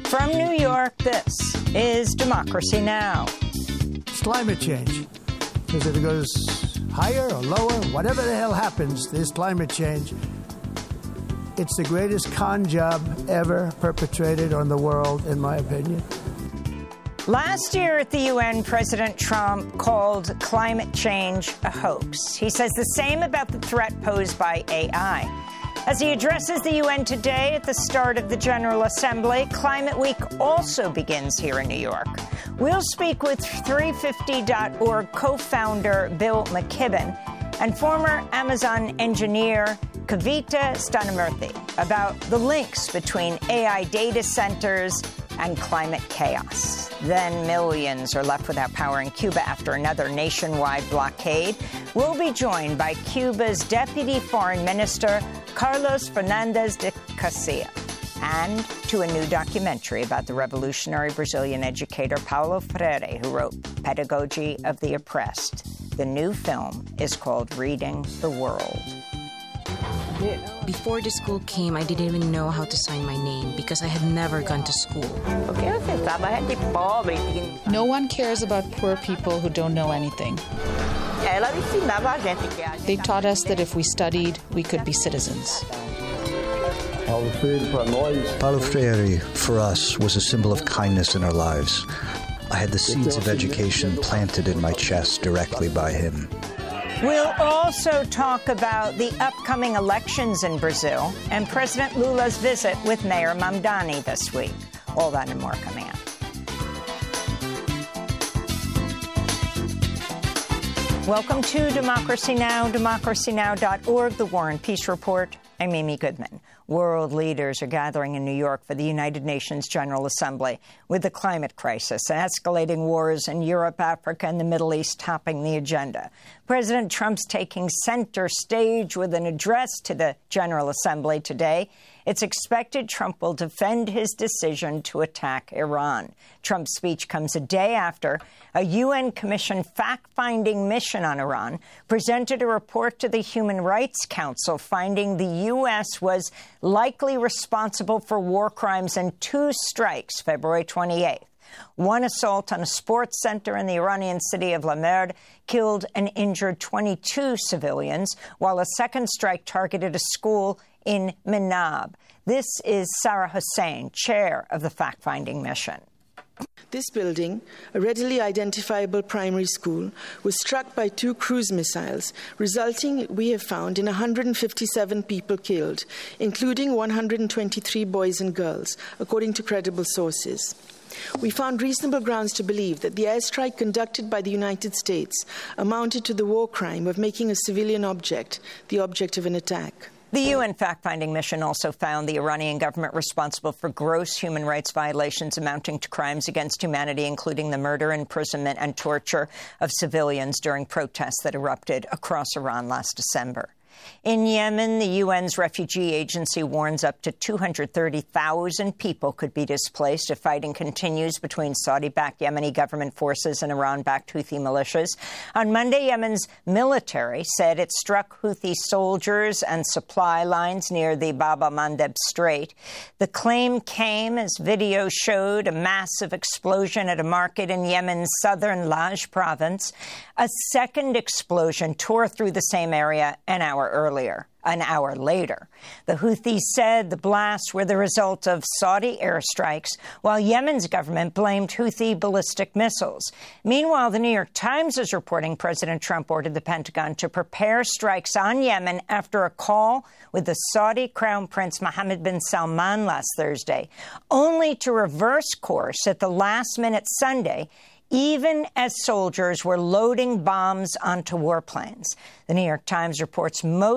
From New York, this is Democracy Now! It's climate change. Because if it goes higher or lower, whatever the hell happens, there's climate change. It's the greatest con job ever perpetrated on the world, in my opinion. Last year at the UN, President Trump called climate change a hoax. He says the same about the threat posed by AI. As he addresses the UN today at the start of the General Assembly, Climate Week also begins here in New York. We'll speak with 350.org co-founder Bill McKibben and former Amazon engineer Kavita Stanamurthy about the links between AI data centers and climate chaos. Then millions are left without power in Cuba after another nationwide blockade. We'll be joined by Cuba's Deputy Foreign Minister, Carlos Fernandez de Casilla, and to a new documentary about the revolutionary Brazilian educator Paulo Freire, who wrote Pedagogy of the Oppressed. The new film is called Reading the World. Before the school came, I didn't even know how to sign my name because I had never gone to school. No one cares about poor people who don't know anything. They taught us that if we studied, we could be citizens. Paulo Freire, for us, was a symbol of kindness in our lives. I had the seeds of education planted in my chest directly by him. We'll also talk about the upcoming elections in Brazil and President Lula's visit with Mayor Mamdani this week. All that and more coming up. Welcome to Democracy Now!, democracynow.org, The War and Peace Report. I'm Amy Goodman. World leaders are gathering in New York for the United Nations General Assembly, with the climate crisis and escalating wars in Europe, Africa, and the Middle East topping the agenda. President Trump's taking center stage with an address to the General Assembly today. It's expected Trump will defend his decision to attack Iran. Trump's speech comes a day after a UN-commissioned fact-finding mission on Iran presented a report to the Human Rights Council finding the U.S. was likely responsible for war crimes in 2 strikes February 28th. One assault on a sports center in the Iranian city of Lamerd killed and injured 22 civilians, while a second strike targeted a school in Minab. This is Sarah Hussein, chair of the fact-finding mission. This building, a readily identifiable primary school, was struck by 2 cruise missiles, resulting, we have found, in 157 people killed, including 123 boys and girls, according to credible sources. We found reasonable grounds to believe that the airstrike conducted by the United States amounted to the war crime of making a civilian object the object of an attack. The UN fact-finding mission also found the Iranian government responsible for gross human rights violations amounting to crimes against humanity, including the murder, imprisonment, and torture of civilians during protests that erupted across Iran last December. In Yemen, the UN's refugee agency warns up to 230,000 people could be displaced if fighting continues between Saudi-backed Yemeni government forces and Iran-backed Houthi militias. On Monday, Yemen's military said it struck Houthi soldiers and supply lines near the Bab el-Mandeb Strait. The claim came as video showed a massive explosion at a market in Yemen's southern Laj province. A second explosion tore through the same area an hour later. The Houthis said the blasts were the result of Saudi airstrikes, while Yemen's government blamed Houthi ballistic missiles. Meanwhile, the New York Times is reporting President Trump ordered the Pentagon to prepare strikes on Yemen after a call with the Saudi Crown Prince Mohammed bin Salman last Thursday, only to reverse course at the last minute Sunday, even as soldiers were loading bombs onto warplanes. The New York Times reports most